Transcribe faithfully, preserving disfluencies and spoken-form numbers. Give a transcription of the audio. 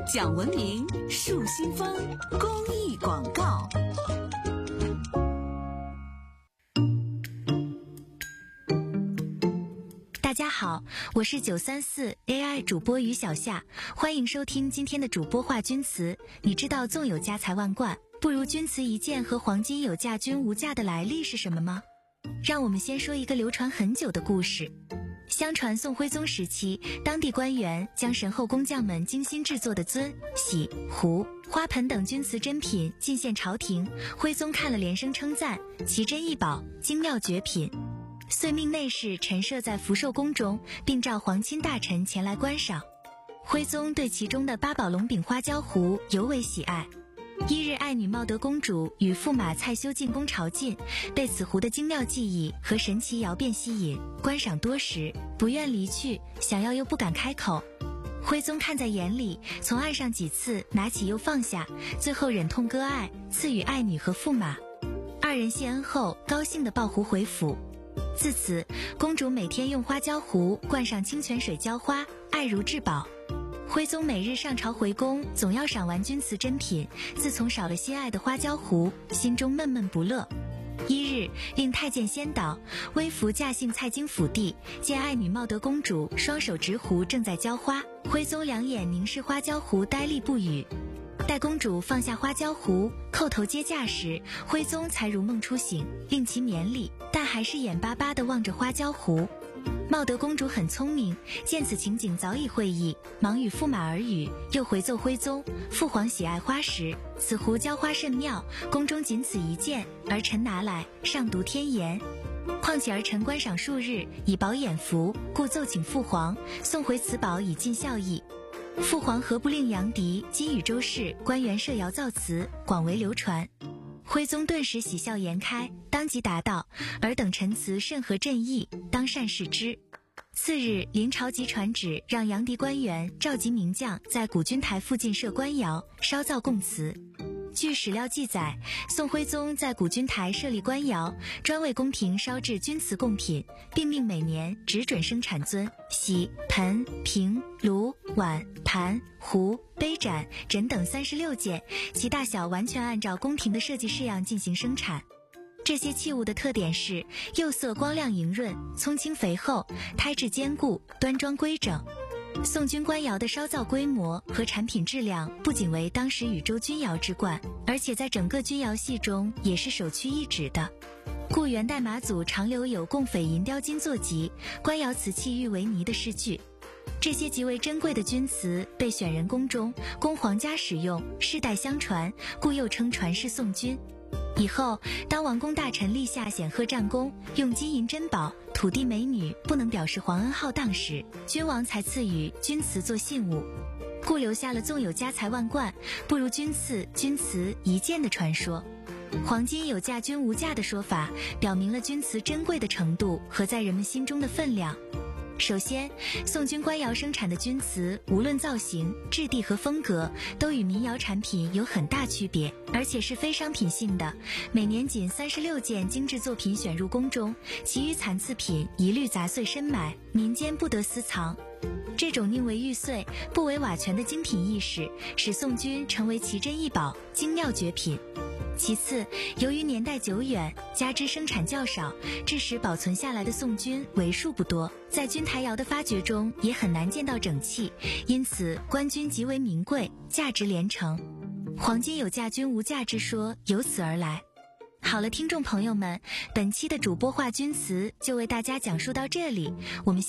讲文明树新风公益广告。 大家好，我是九三四 A I 主播于小夏，欢迎收听今天的主播话君词。你知道纵有家财万贯，不如君词一件和黄金有价君无价的来历是什么吗？让我们先说一个流传很久的故事。相传宋徽宗时期，当地官员将神后工匠们精心制作的尊、玺、壶、花盆等钧瓷珍品进献朝廷，徽宗看了连声称赞，奇珍异宝，精妙绝品，遂命内侍陈设在福寿宫中，并召皇亲大臣前来观赏。徽宗对其中的八宝龙饼花椒壶尤为喜爱。一日，爱女茂德公主与驸马蔡修进宫朝觐，被此壶的精妙技艺和神奇窑变吸引，观赏多时，不愿离去，想要又不敢开口。徽宗看在眼里，从案上几次拿起又放下，最后忍痛割爱，赐予爱女和驸马。二人谢恩后，高兴地抱壶回府。自此，公主每天用花椒壶灌上清泉水浇花，爱如至宝。徽宗每日上朝回宫，总要赏玩钧瓷珍品，自从少了心爱的花椒壶，心中闷闷不乐。一日，令太监先导，微服驾幸蔡京府邸，见爱女茂德公主双手执壶正在浇花，徽宗两眼凝视花椒壶，呆立不语。待公主放下花椒壶，叩头接驾时，徽宗才如梦初醒，令其免礼，但还是眼巴巴地望着花椒壶。茂德公主很聪明，见此情景早已会意，忙与驸马耳语，又回奏徽宗，父皇喜爱花石，此壶浇花甚妙，宫中仅此一件，儿臣拿来上读天言。况且儿臣观赏数日，以饱眼福，故奏请父皇送回此宝以尽孝义。父皇何不令杨迪、金宇周氏官员设窑造瓷，广为流传。徽宗顿时喜笑颜开，当即答道：尔等陈词甚合朕意，当善视之。次日，临朝即传旨，让杨迪官员召集名将，在古君台附近设官窑，烧造贡瓷。据史料记载，宋徽宗在古君台设立官窑，专为宫廷烧制钧瓷贡品，并命每年只准生产尊、玺、盆、瓶、炉、碗、盘、壶、杯盏、枕等三十六件，其大小完全按照宫廷的设计式样进行生产。这些器物的特点是釉色光亮莹润，葱青肥厚，胎质坚固，端庄规整。宋钧官窑的烧造规模和产品质量不仅为当时宇宙钧窑之冠，而且在整个钧窑系中也是首屈一指的。故元代马祖常留有共匪银雕金作集，官窑瓷器誉为泥的诗句。这些极为珍贵的钧瓷被选人宫中，供皇家使用，世代相传，故又称传世宋钧。以后，当王公大臣立下显赫战功，用金银珍宝、土地美女不能表示皇恩浩荡时，君王才赐予钧瓷做信物，故留下了纵有家财万贯，不如君赐钧瓷一件的传说。黄金有价君无价的说法，表明了钧瓷珍贵的程度和在人们心中的分量。首先，宋钧官窑生产的钧瓷，无论造型、质地和风格，都与民窑产品有很大区别，而且是非商品性的。每年仅三十六件精致作品选入宫中，其余残次品一律杂碎深埋，民间不得私藏。这种宁为玉碎，不为瓦全的精品意识，使宋钧成为奇珍异宝、精妙绝品。其次，由于年代久远，加之生产较少，致使保存下来的宋钧为数不多，在钧台窑的发掘中也很难见到整器，因此官钧极为名贵，价值连城。黄金有价君无价之说由此而来。好了，听众朋友们，本期的主播话钧词就为大家讲述到这里，我们